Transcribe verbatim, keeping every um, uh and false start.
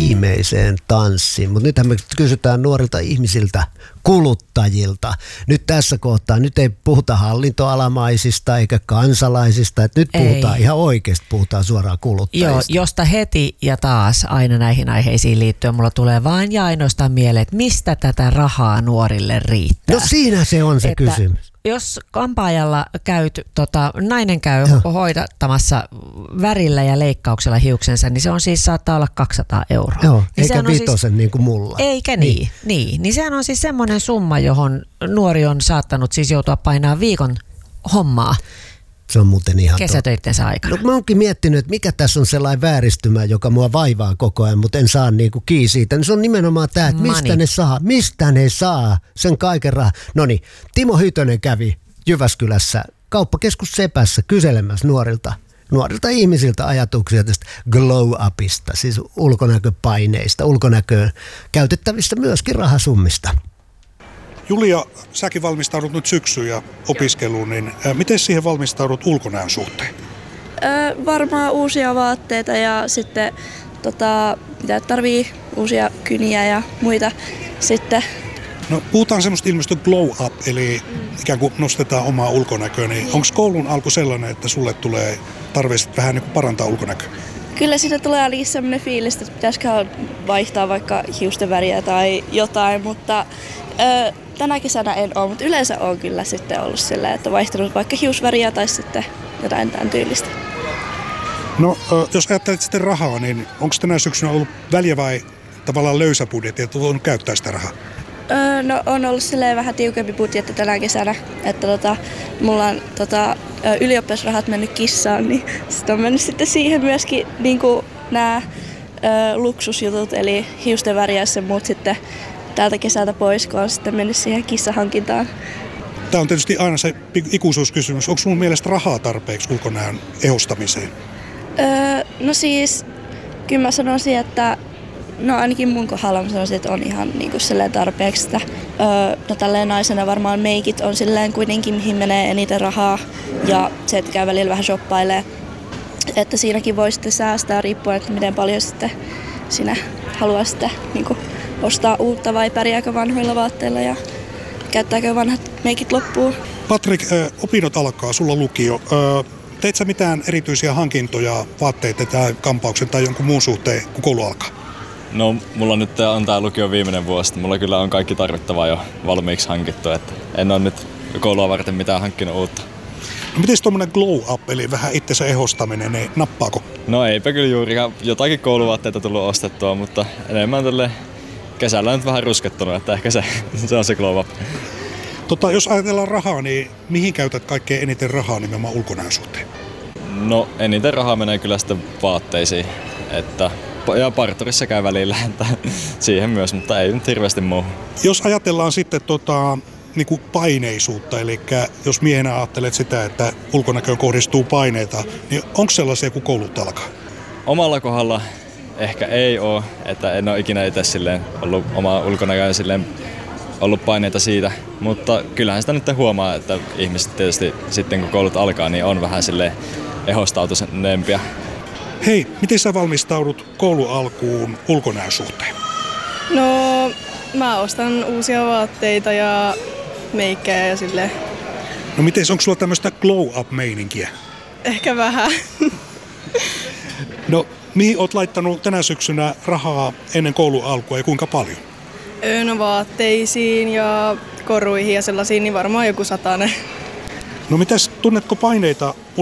viimeiseen tanssiin. Mutta nythän me kysytään nuorilta ihmisiltä, kuluttajilta. Nyt tässä kohtaa, nyt ei puhuta hallintoalamaisista eikä kansalaisista. Että nyt puhutaan ei. ihan oikeasti, puhutaan suoraan kuluttajista. Joo, josta heti ja taas aina näihin aiheisiin liittyen mulla tulee vain ja ainoastaan mieleen, että mistä tätä rahaa nuorille riittää. No siinä se on se että kysymys. Jos kampaajalla käyt, tota, nainen käy Joo. hoidattamassa värillä ja leikkauksella hiuksensa, niin se on siis saattaa olla kaksisataa euroa. Joo, niin eikä vitosen siis, niin kuin mulla. Eikä niin. Niin, niin. niin sehän on siis semmoinen summa, johon nuori on saattanut siis joutua painaa viikon hommaa. Se on muuten ihan kesätöittensä aikana. No, mä oonkin miettinyt, että mikä tässä on sellainen vääristymä, joka mua vaivaa koko ajan, mutta en saa niinku kiinni siitä. Niin se on nimenomaan tämä, että mistä Money. ne saa, mistä ne saa sen kaiken rahaa. Noniin, Timo Hytönen kävi Jyväskylässä kauppakeskus Sepässä kyselemässä nuorilta, nuorilta ihmisiltä ajatuksia tästä glow upista, siis ulkonäköpaineista, ulkonäköön käytettävistä myöskin rahasummista. Julia, säkin valmistaudut nyt syksyyn ja opiskeluun, niin ää, miten siihen valmistaudut ulkonäön suhteen? Öö, varmaan uusia vaatteita ja sitten tota, mitä tarvii, uusia kyniä ja muita sitten. No puhutaan semmoista ilmeistä glow up, eli ikään kuin nostetaan omaa ulkonäköä, niin onko koulun alku sellainen, että sulle tulee tarve vähän niin kuin parantaa ulkonäköä? Kyllä siitä tulee ainakin sellainen fiilis, että pitäisikö vaihtaa vaikka hiusten väriä tai jotain, mutta öö, tänä kesänä en ole, mutta yleensä on kyllä sitten ollut sillä, että vaihtanut vaikka hiusväriä tai sitten jotain tämän tyylistä. No jos ajattelet sitten rahaa, niin onko tänä syksynä ollut väliä vai tavallaan löysä budjetti, että voinut käyttää sitä rahaa? Öö, no on ollut silleen vähän tiukempi budjetti tänä kesänä, että tota, mulla on tota, ylioppilasrahat mennyt kissaan, niin sitten on mennyt sitten siihen myöskin niin kuin nämä ö, luksusjutut, eli hiusten väriäis ja muut sitten täältä kesältä pois, kun on sitten mennyt siihen kissahankintaan. Tämä on tietysti aina se ikuisuuskysymys. Onko sun mielestä rahaa tarpeeksi ulkonäön ehostamiseen? Öö, no siis, kyllä mä sanoisin, että no ainakin mun kohdalla mä sanoisin, että on ihan niin kuin silleen tarpeeksi sitä. Öö, no tälleen naisena varmaan meikit on silleen kuitenkin, mihin menee eniten rahaa ja se, että käy välillä vähän shoppailee. Että siinäkin voi sitten säästää riippuen, että miten paljon sitten sinä haluaa sitten niin kuin ostaa uutta vai pärjääkö vanhoilla vaatteilla ja käyttääkö vanhat meikit loppuun. Patrik, opinnot alkaa, sulla lukio. Teet sä mitään erityisiä hankintoja, vaatteita tai kampauksen tai jonkun muun suhteen, kun koulu alkaa? No, mulla nyt on tää lukio viimeinen vuosi. Mulla kyllä on kaikki tarvittavaa jo valmiiksi hankittu. Että en ole nyt koulua varten mitään hankkinut uutta. No miten tommonen glow up, eli vähän itsensä ehostaminen, niin nappaako? No eipä kyllä juurikaan. Jotakin kouluvaatteita tullut ostettua, mutta enemmän tälle kesällä on nyt vähän ruskettunut, että ehkä se, se on se glow up. Tota, jos ajatellaan rahaa, niin mihin käytät kaikkein eniten rahaa nimenomaan ulkonäön suhteen? No eniten rahaa menee kyllä sitten vaatteisiin, että ja parturissa käy välillä, että siihen myös, mutta ei nyt hirveästi muuhun. Jos ajatellaan sitten tota, niin kuin paineisuutta, eli jos miehenä ajattelet sitä, että ulkonäköön kohdistuu paineita, niin onko sellaisia, kun koulut alkaa? Omalla kohdalla ehkä ei ole, että en ole ikinä itse silleen ollut oma ulkonäköön silleen ollut paineita siitä, mutta kyllähän sitä nyt huomaa, että ihmiset tietysti sitten kun koulut alkaa, niin on vähän silleen ehostautuneempia. Hei, miten sä valmistaudut koulun alkuun ulkonäön suhteen? No, mä ostan uusia vaatteita ja meikkejä ja silleen. No miten, onko sulla tämmöistä glow up meininkiä? Ehkä vähän. No, mihin oot laittanut tänä syksynä rahaa ennen koulun alkua ja kuinka paljon? No vaatteisiin ja koruihin ja sellaisiin, niin varmaan joku satanen. No mitäs, tunnetko paineita